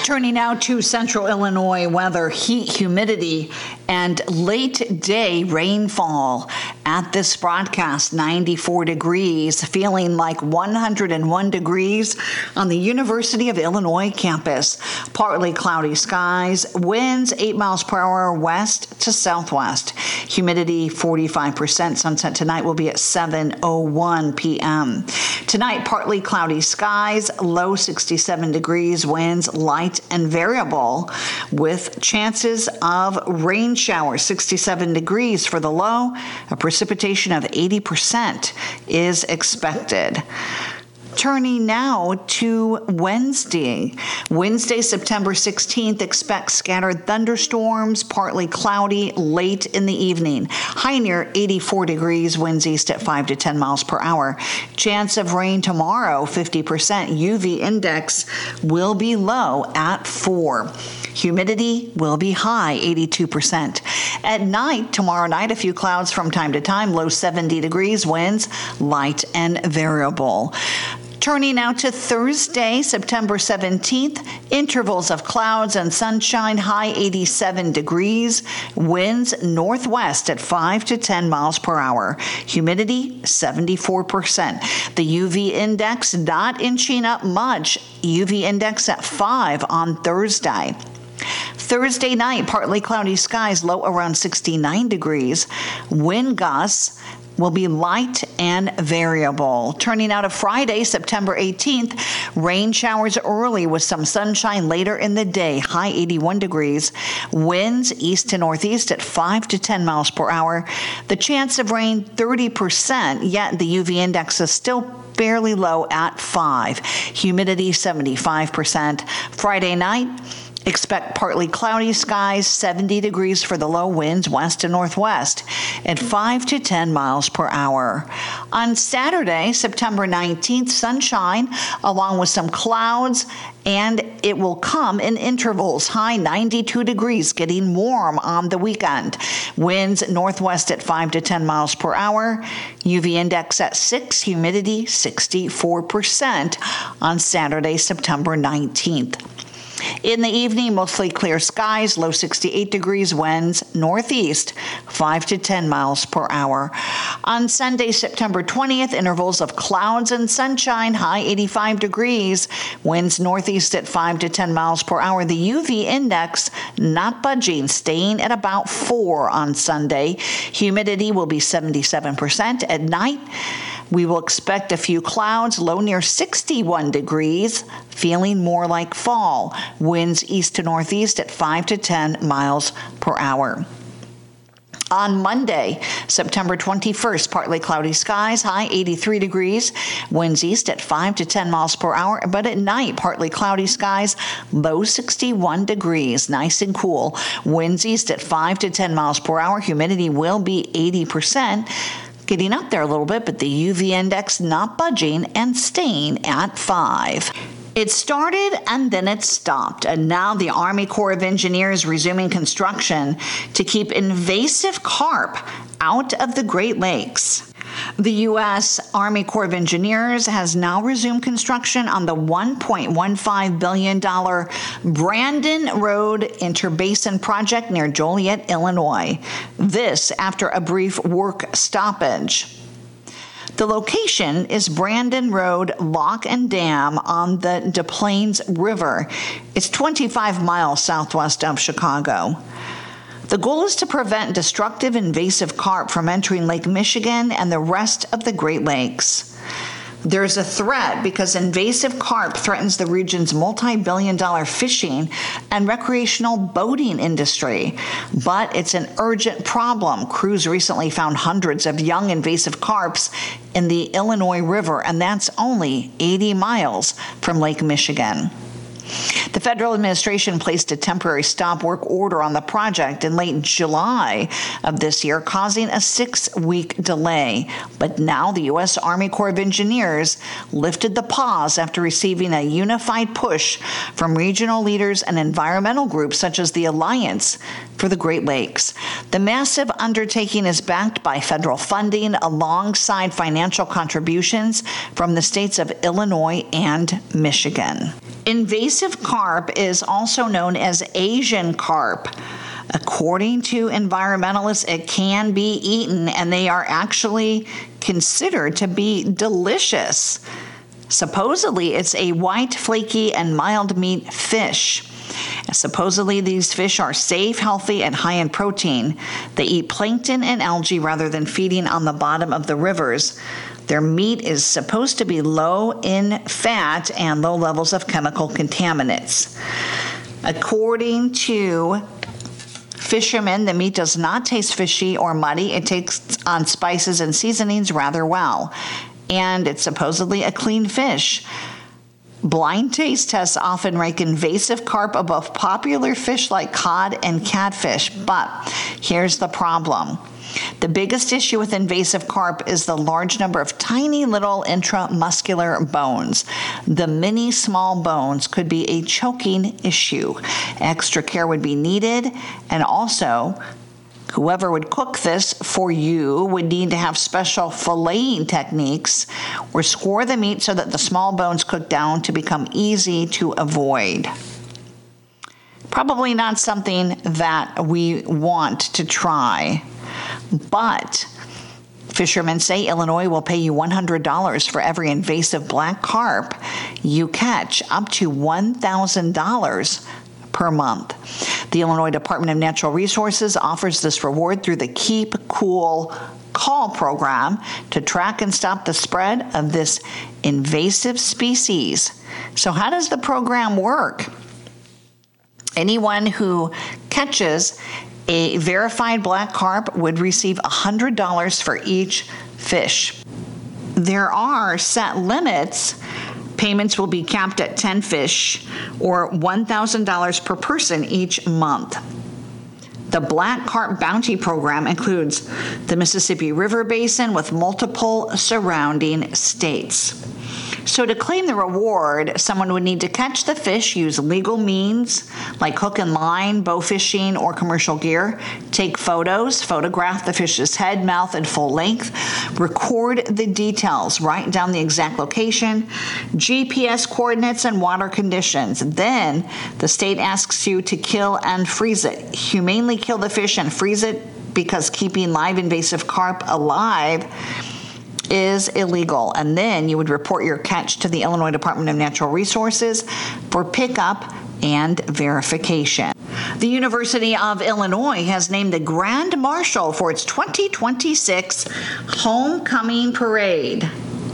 Turning now to central Illinois weather, heat, humidity, and late day rainfall. At this broadcast, 94 degrees, feeling like 101 degrees on the University of Illinois campus. Partly cloudy skies, winds 8 miles per hour west to southwest. Humidity 45%. Sunset tonight will be at 7:01 p.m. Tonight, partly cloudy skies, low 67 degrees, winds light and variable with chances of rain showers. 67 degrees for the low. A precipitation of 80% is expected. Turning now to Wednesday. Wednesday, September 16th, expect scattered thunderstorms, partly cloudy late in the evening. High near 84 degrees, winds east at 5 to 10 miles per hour. Chance of rain tomorrow, 50%. UV index will be low at 4. Humidity will be high, 82%. At night, tomorrow night, a few clouds from time to time, low 70 degrees, winds light and variable. Turning now to Thursday, September 17th, intervals of clouds and sunshine, high 87 degrees, winds northwest at 5 to 10 miles per hour, humidity 74%. The UV index not inching up much, UV index at 5 on Thursday. Thursday night, partly cloudy skies, low around 69 degrees, wind gusts will be light and variable. Turning out of Friday, September 18th, rain showers early with some sunshine later in the day, high 81 degrees, winds east to northeast at 5 to 10 miles per hour. The chance of rain 30%, yet the UV index is still fairly low at 5. Humidity 75%. Friday night, expect partly cloudy skies, 70 degrees for the low, winds west to northwest at 5 to 10 miles per hour. On Saturday, September 19th, sunshine along with some clouds, and it will come in intervals. High 92 degrees, getting warm on the weekend. Winds northwest at 5 to 10 miles per hour. UV index at 6, humidity 64% on Saturday, September 19th. In the evening, mostly clear skies, low 68 degrees, winds northeast, 5 to 10 miles per hour. On Sunday, September 20th, intervals of clouds and sunshine, high 85 degrees, winds northeast at 5 to 10 miles per hour. The UV index not budging, staying at about 4 on Sunday. Humidity will be 77%. At night, we will expect a few clouds, low near 61 degrees, feeling more like fall. Winds east to northeast at 5 to 10 miles per hour. On Monday, September 21st, partly cloudy skies, high 83 degrees, winds east at 5 to 10 miles per hour, but at night, partly cloudy skies, low 61 degrees, nice and cool. Winds east at 5 to 10 miles per hour, humidity will be 80%. Getting up there a little bit, but the UV index not budging and staying at 5. It started and then it stopped, and now the Army Corps of Engineers resuming construction to keep invasive carp out of the Great Lakes. The U.S. Army Corps of Engineers has now resumed construction on the $1.15 billion Brandon Road Interbasin project near Joliet, Illinois. This after a brief work stoppage. The location is Brandon Road Lock and Dam on the Des Plaines River. It's 25 miles southwest of Chicago. The goal is to prevent destructive invasive carp from entering Lake Michigan and the rest of the Great Lakes. There's a threat because invasive carp threatens the region's multi-billion-dollar fishing and recreational boating industry. But it's an urgent problem. Crews recently found hundreds of young invasive carps in the Illinois River, and that's only 80 miles from Lake Michigan. The federal administration placed a temporary stop work order on the project in late July of this year, causing a 6-week delay. But now the U.S. Army Corps of Engineers lifted the pause after receiving a unified push from regional leaders and environmental groups such as the Alliance for the Great Lakes. The massive undertaking is backed by federal funding alongside financial contributions from the states of Illinois and Michigan. Invasive carp is also known as Asian carp. According to environmentalists, it can be eaten, and they are actually considered to be delicious. Supposedly, it's a white, flaky, and mild meat fish. Supposedly, these fish are safe, healthy, and high in protein. They eat plankton and algae rather than feeding on the bottom of the rivers. Their meat is supposed to be low in fat and low levels of chemical contaminants. According to fishermen, the meat does not taste fishy or muddy. It takes on spices and seasonings rather well. And it's supposedly a clean fish. Blind taste tests often rank invasive carp above popular fish like cod and catfish. But here's the problem. The biggest issue with invasive carp is the large number of tiny little intramuscular bones. The many small bones could be a choking issue. Extra care would be needed, and also whoever would cook this for you would need to have special filleting techniques or score the meat so that the small bones cook down to become easy to avoid. Probably not something that we want to try. But fishermen say Illinois will pay you $100 for every invasive black carp you catch, up to $1,000 per month. The Illinois Department of Natural Resources offers this reward through the Keep Cool Call program to track and stop the spread of this invasive species. So how does the program work? Anyone who catches a verified black carp would receive $100 for each fish. There are set limits. Payments will be capped at 10 fish or $1,000 per person each month. The Black Carp Bounty Program includes the Mississippi River Basin with multiple surrounding states. So to claim the reward, someone would need to catch the fish, use legal means like hook and line, bow fishing, or commercial gear, take photos, photograph the fish's head, mouth, and full length, record the details, write down the exact location, GPS coordinates, and water conditions. Then the state asks you to kill and freeze it. Humanely kill the fish and freeze it because keeping live invasive carp alive is illegal. And then you would report your catch to the Illinois Department of Natural Resources for pickup and verification. The University of Illinois has named the Grand Marshal for its 2026 Homecoming Parade.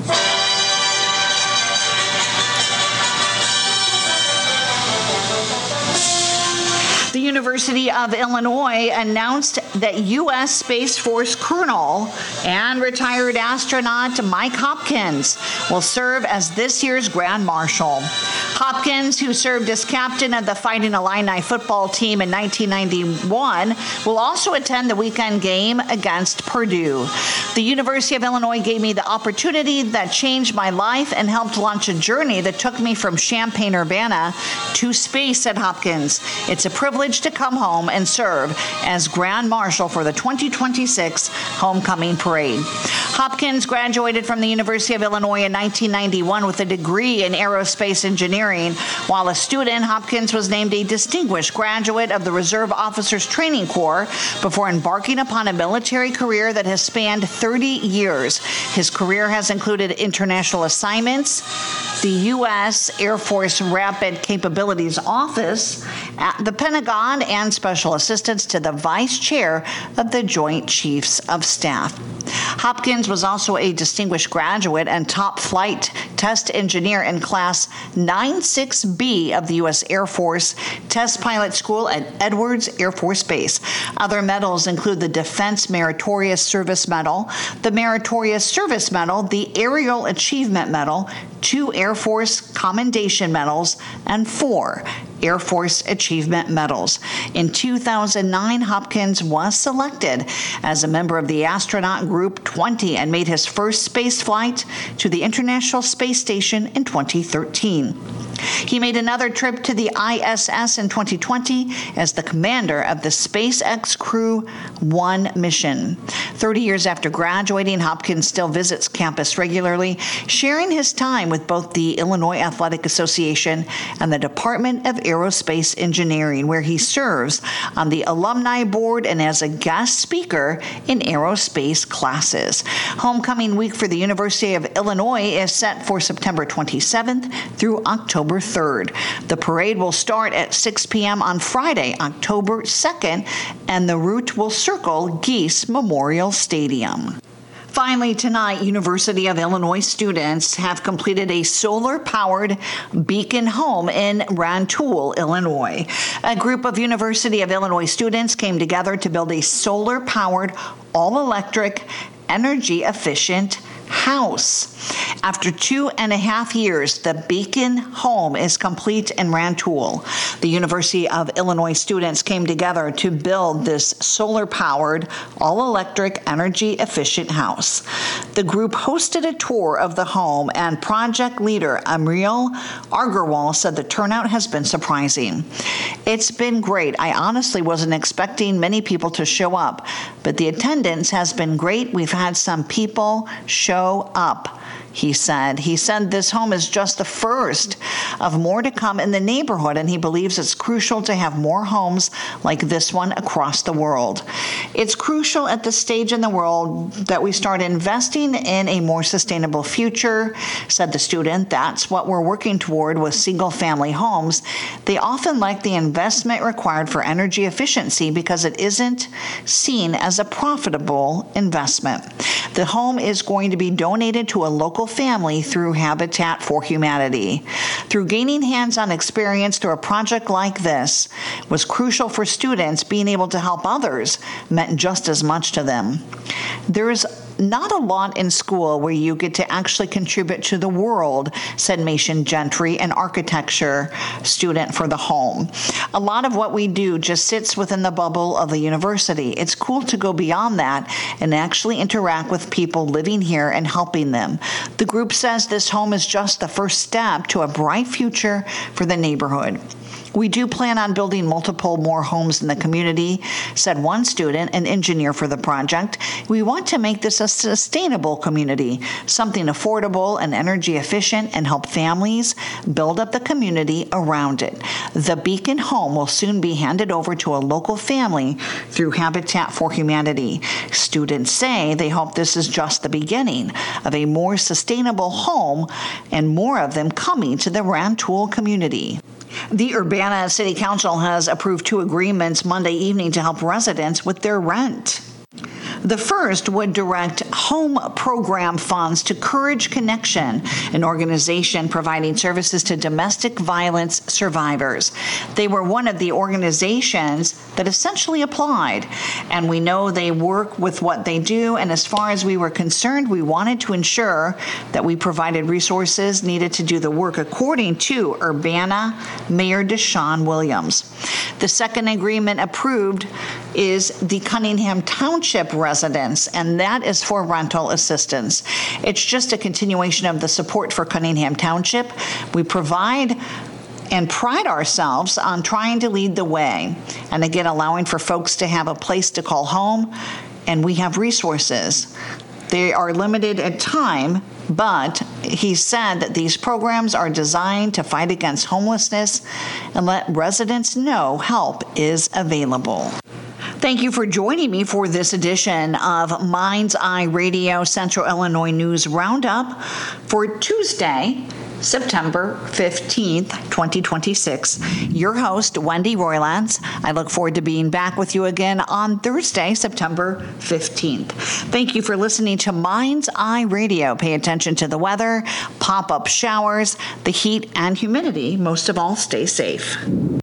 The University of Illinois announced that U.S. Space Force Colonel and retired astronaut Mike Hopkins will serve as this year's Grand Marshal. Hopkins, who served as captain of the Fighting Illini football team in 1991, will also attend the weekend game against Purdue. The University of Illinois gave me the opportunity that changed my life and helped launch a journey that took me from Champaign-Urbana to space, said Hopkins. It's a privilege to come home and serve as Grand Marshal for the 2026 Homecoming Parade. Hopkins graduated from the University of Illinois in 1991 with a degree in aerospace engineering. While a student, Hopkins was named a distinguished graduate of the Reserve Officers Training Corps before embarking upon a military career that has spanned 30 years. His career has included international assignments, the U.S. Air Force Rapid Capabilities Office at the Pentagon, and special assistance to the Vice Chair of the Joint Chiefs of Staff. Hopkins was also a distinguished graduate and top flight test engineer in Class 96B of the U.S. Air Force Test Pilot School at Edwards Air Force Base. Other medals include the Defense Meritorious Service Medal, the Meritorious Service Medal, the Aerial Achievement Medal, 2 Air Force Commendation Medals, and 4 Air Force Achievement Medals. In 2009, Hopkins was selected as a member of the astronaut Group 20 and made his first space flight to the International Space Station in 2013. He made another trip to the ISS in 2020 as the commander of the SpaceX Crew 1 mission. 30 years after graduating, Hopkins still visits campus regularly, sharing his time with both the Illinois Athletic Association and the Department of Aerospace Engineering, where he serves on the alumni board and as a guest speaker in aerospace classes. Homecoming week for the University of Illinois is set for September 27th through October 3rd. The parade will start at 6 p.m. on Friday, October 2nd, and the route will circle Geese Memorial Stadium. Finally, tonight, University of Illinois students have completed a solar-powered beacon home in Rantoul, Illinois. A group of University of Illinois students came together to build a solar-powered, all-electric, energy-efficient house. After 2.5 years, the beacon home is complete in Rantoul. The University of Illinois students came together to build this solar-powered, all-electric, energy-efficient house. The group hosted a tour of the home, and project leader Amril Agarwal said the turnout has been surprising. It's been great. I honestly wasn't expecting many people to show up, but the attendance has been great. We've had some people show up, he said. He said this home is just the first of more to come in the neighborhood, and he believes it's crucial to have more homes like this one across the world. It's crucial at this stage in the world that we start investing in a more sustainable future, said the student. That's what we're working toward with single-family homes. They often lack the investment required for energy efficiency because it isn't seen as a profitable investment. The home is going to be donated to a local family through Habitat for Humanity. Through gaining hands-on experience through a project like this was crucial for students. Being able to help others meant just as much to them. There's not a lot in school where you get to actually contribute to the world, said Mason Gentry, an architecture student for the home. A lot of what we do just sits within the bubble of the university. It's cool to go beyond that and actually interact with people living here and helping them. The group says this home is just the first step to a bright future for the neighborhood. We do plan on building multiple more homes in the community, said one student, an engineer for the project. We want to make this a sustainable community, something affordable and energy efficient, and help families build up the community around it. The beacon home will soon be handed over to a local family through Habitat for Humanity. Students say they hope this is just the beginning of a more sustainable home and more of them coming to the Rantoul community. The Urbana City Council has approved 2 agreements Monday evening to help residents with their rent. The first would direct home program funds to Courage Connection, an organization providing services to domestic violence survivors. They were one of the organizations that essentially applied, and we know they work with what they do, and as far as we were concerned, we wanted to ensure that we provided resources needed to do the work, according to Urbana Mayor Deshaun Williams. The second agreement approved is the Cunningham Township residents, and that is for rental assistance. It's just a continuation of the support for Cunningham Township. We provide and pride ourselves on trying to lead the way, and again, allowing for folks to have a place to call home, and we have resources. They are limited at time, but he said that these programs are designed to fight against homelessness and let residents know help is available. Thank you for joining me for this edition of Mind's Eye Radio Central Illinois News Roundup for Tuesday, September 15th, 2026. Your host, Wendy Roylance. I look forward to being back with you again on Thursday, September 15th. Thank you for listening to Mind's Eye Radio. Pay attention to the weather, pop-up showers, the heat and humidity. Most of all, stay safe.